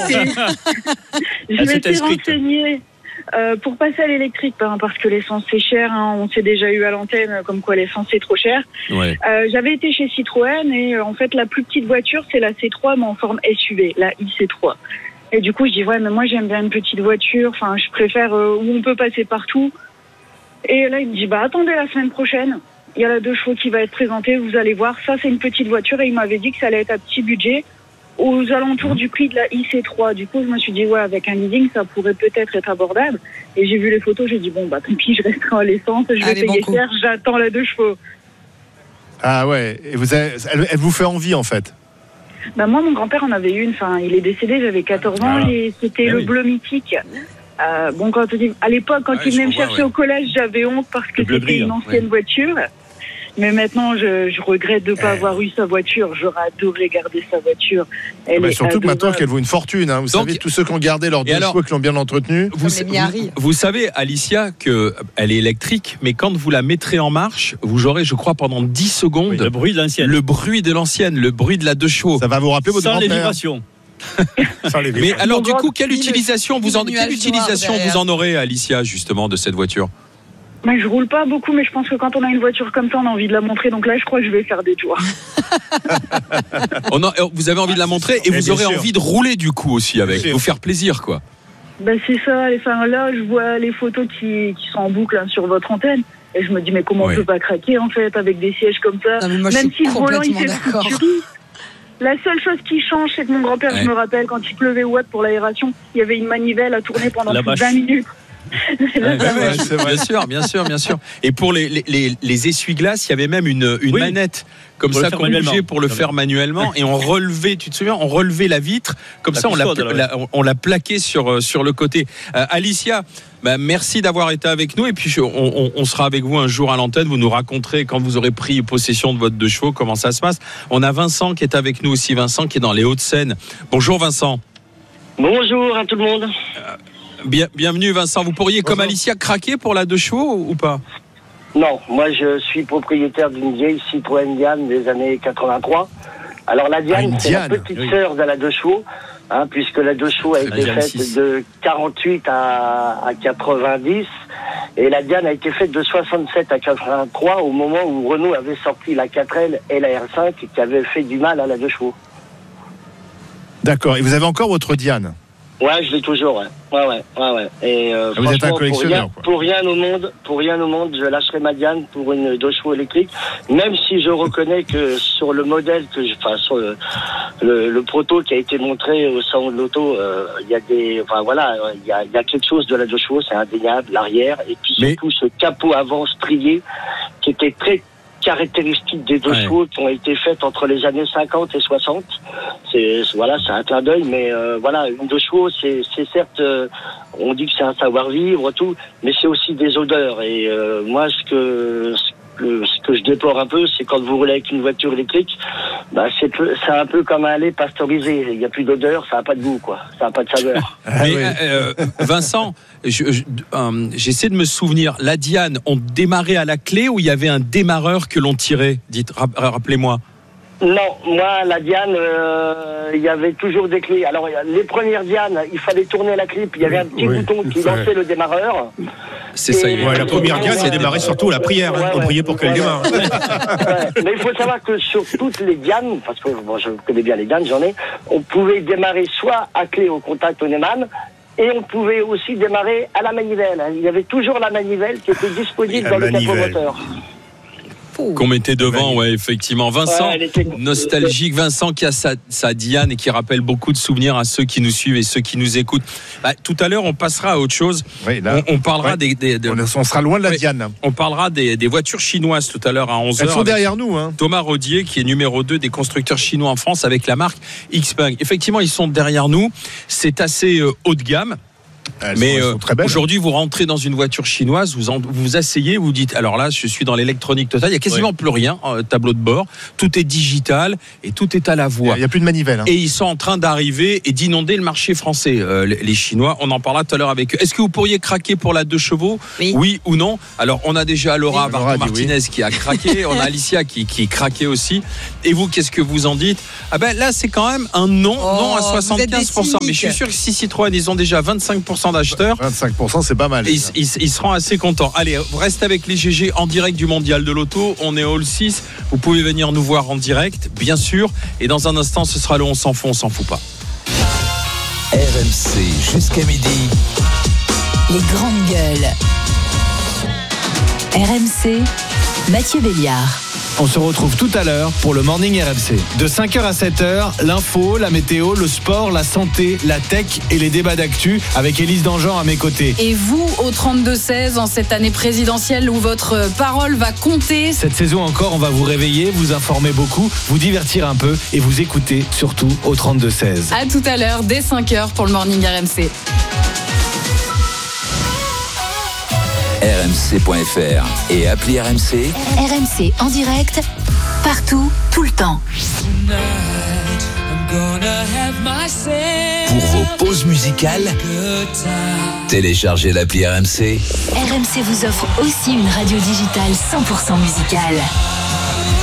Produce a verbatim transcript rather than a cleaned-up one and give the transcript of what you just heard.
m'étais, je m'étais renseignée euh, pour passer à l'électrique, hein, parce que l'essence c'est cher. Hein, on s'est déjà eu à l'antenne comme quoi l'essence c'est trop cher. Ouais. Euh, j'avais été chez Citroën et euh, en fait la plus petite voiture c'est la C trois mais en forme S U V, la I C trois. Et du coup je dis ouais mais moi j'aime bien une petite voiture. Enfin je préfère euh, où on peut passer partout. Et là il me dit bah attendez la semaine prochaine. Il y a la deux chevaux qui va être présentée, vous allez voir. Ça, c'est une petite voiture et il m'avait dit que ça allait être à petit budget aux alentours du prix de la I C trois. Du coup, je me suis dit, ouais, avec un leasing, ça pourrait peut-être être abordable. Et j'ai vu les photos, j'ai dit, bon, bah tant pis, je resterai à l'essence, je vais Allez, payer bon cher, j'attends la deux chevaux. Ah ouais, et vous avez, elle, elle vous fait envie en fait. Bah moi, mon grand-père en avait une, enfin, il est décédé, j'avais quatorze ans Ah. et c'était Ah le oui. bleu mythique. Euh, bon, quand à l'époque, quand Ah, il je venait me vois, chercher ouais. au collège, j'avais honte parce que Le bleu c'était une brillant, ancienne ouais. voiture. Mais maintenant, je, je regrette de ne pas avoir eu sa voiture. J'aurais adoré garder sa voiture. Elle Bah, est surtout que maintenant adorable. qu'elle vaut une fortune. Hein. Vous Donc, savez, tous ceux qui ont gardé leurs et deux alors- chevaux, qui l'ont bien entretenu. Vous, les Miari. vous, vous savez, Alicia, qu'elle est électrique, mais quand vous la mettrez en marche, vous aurez, je crois, pendant dix secondes, Oui, le bruit de l'ancienne. le bruit de l'ancienne, le bruit de la deux chevaux. Ça va vous rappeler votre Sans les grand-père. vibrations. Sans les Mais vibrations. alors, Mon du grand- coup, quelle ni le- utilisation, vous en, ni le quelle nuage utilisation noir vous en aurez, Alicia, justement, de cette voiture? Mais je roule pas beaucoup, mais je pense que quand on a une voiture comme ça, on a envie de la montrer. Donc là, je crois que je vais faire des tours. On a- Vous avez envie de la montrer et Mais vous bien aurez sûr. envie de rouler, du coup, aussi, avec, sûr. vous faire plaisir, quoi. Ben c'est ça. Enfin, là, je vois les photos qui, qui sont en boucle hein, sur votre antenne. Et je me dis, mais comment Ouais. on peut pas craquer, en fait, avec des sièges comme ça. Non, mais moi, je Même suis si le volant, il complètement fait d'accord. futuriste. La seule chose qui change, c'est que mon grand-père, Ouais. je me rappelle, quand il pleuvait ou autre pour l'aération, il y avait une manivelle à tourner pendant La plus de vache. vingt minutes. Là, Ouais, ça va. ouais, c'est vrai. Bien sûr, bien sûr, bien sûr. Et pour les, les, les, les essuie-glaces, il y avait même une, une Oui. manette comme Pour le ça faire qu'on bougeait manuellement. pour le faire manuellement et on relevait, tu te souviens, on relevait la vitre comme La ça, on l'a, custode, la, on, on l'a plaqué sur, euh, sur le côté. Euh, Alicia, bah, merci d'avoir été avec nous et puis je- on, on, on sera avec vous un jour à l'antenne. Vous nous raconterez quand vous aurez pris possession de votre deux chevaux comment ça se passe. On a Vincent qui est avec nous aussi, Vincent qui est dans les Hauts-de-Seine. Bonjour Vincent. Bonjour à tout le monde. Bien, bienvenue Vincent. Vous pourriez, comme Alicia, craquer pour la deux chevaux ou pas? Non, moi je suis propriétaire d'une vieille Citroën Diane des années quatre-vingt-trois. Alors la Ah, Diane, une c'est la Diane, petite oui. sœur de la deux chevaux, hein, puisque la deux chevaux a La été Diane faite six. de quarante-huit à, à quatre-vingt-dix et la Diane a été faite de soixante-sept à quatre-vingt-trois au moment où Renault avait sorti la quatre L et la R cinq qui avaient fait du mal à la deux chevaux. D'accord. Et vous avez encore votre Diane. Ouais, je l'ai toujours, ouais. Ouais, ouais, ouais, ouais. Et euh, Ah, vous êtes un franchement, collectionneur, pour rien, quoi. pour rien au monde, pour rien au monde, je lâcherai ma Diane pour une deux chevaux électrique, même si je reconnais que sur le modèle que je, enfin, sur le, le, le proto qui a été montré au salon de l'auto, euh, il y a des, enfin voilà, il y a, il y a quelque chose de la deux chevaux, c'est indéniable, l'arrière, et puis Mais- surtout ce capot avant strié qui était très caractéristiques des deux Ouais. chevaux qui ont été faites entre les années cinquante et soixante. C'est voilà, c'est un clin d'œil, mais euh, voilà, une deux chevaux, c'est c'est certes, euh, on dit que c'est un savoir-vivre, tout, mais c'est aussi des odeurs. Et euh, moi, ce que ce que, ce que je déplore un peu, c'est quand vous roulez avec une voiture électrique, bah c'est peu- c'est un peu comme un lait pasteurisé. Il n'y a plus d'odeur, ça n'a pas de goût, quoi. Ça n'a pas de saveur. Mais oui. euh, Vincent, je- je- euh, j'essaie de me souvenir. La Diane, on démarrait à la clé ou il y avait un démarreur que l'on tirait? Dites, rap- rappelez-moi. Non, moi, la Diane, euh, il y avait toujours des clés. Alors, les premières Dianes, il fallait tourner la clé, puis il y avait un petit Oui, bouton qui c'est vrai. lançait le démarreur. C'est ça. il est- Ouais, la première Diane, c'est démarrer surtout à la prière. Hein. Ouais, On ouais. priait pour qu'elle Ouais, démarre. ouais. Ouais. Mais il faut savoir que sur toutes les Dianes, parce que bon, je connais bien les Dianes, j'en ai, on pouvait démarrer soit à clé au contact au Neumann, et on pouvait aussi démarrer à la manivelle. Il y avait toujours la manivelle qui était disponible La dans le capot manivelle. moteur. Qu'on mettait devant, ouais, effectivement. Vincent, Ouais, elle était- nostalgique, Vincent qui a sa, sa Diane et qui rappelle beaucoup de souvenirs à ceux qui nous suivent et ceux qui nous écoutent. Bah, tout à l'heure, on passera à autre chose. Oui, là, On, on parlera ouais. des, des- de- on, on sera loin de la Ouais. Diane. on parlera des, des voitures chinoises tout à l'heure à onze heures. Elles sont derrière nous. Hein. Thomas Rodier, qui est numéro deux des constructeurs chinois en France avec la marque Xpeng. Effectivement, ils sont derrière nous. C'est assez euh, haut de gamme. Elles Mais sont, elles euh, sont très belles. aujourd'hui, vous rentrez dans une voiture chinoise, vous en, vous, vous asseyez, vous dites, alors là, je suis dans l'électronique totale, il n'y a quasiment Ouais. plus rien, euh, tableau de bord, tout est digital et tout est à la voix. Il n'y a plus de manivelle. Hein. Et ils sont en train d'arriver et d'inonder le marché français, euh, les, les Chinois. On en parlera tout à l'heure avec eux. Est-ce que vous pourriez craquer pour la deux chevaux ? Oui. Oui ou non ? Alors, on a déjà Laura Oui. Laura Varton dit oui. Martinez qui a craqué, on a Alicia qui, qui craquait aussi. Et vous, qu'est-ce que vous en dites ? Ah ben là, c'est quand même un non, Oh, non à vous êtes soixante-quinze des pour cent. Mais je suis cyniques. sûr que si Citroën, ils ont déjà vingt-cinq pour cent d'acheteurs. vingt-cinq pour cent, c'est pas mal. Et ils, ils- ils seront assez contents. Allez, reste avec les G G en direct du Mondial de l'Auto. On est au Hall six. Vous pouvez venir nous voir en direct, bien sûr. Et dans un instant, ce sera le On s'en fout, on s'en fout pas. R M C jusqu'à midi. Les grandes gueules. R M C, Mathieu Béliard. On se retrouve tout à l'heure pour le Morning R M C. De cinq heures à sept heures, l'info, la météo, le sport, la santé, la tech et les débats d'actu avec Élise Dangean à mes côtés. Et vous, au trente-deux seize, en cette année présidentielle où votre parole va compter. Cette saison encore, on va vous réveiller, vous informer beaucoup, vous divertir un peu et vous écouter surtout au trente-deux seize. À tout à l'heure, dès cinq heures pour le Morning R M C. R M C point F R et appli R M C. R M C en direct, partout, tout le temps. Pour vos pauses musicales, téléchargez l'appli R M C. R M C vous offre aussi une radio digitale cent pour cent musicale.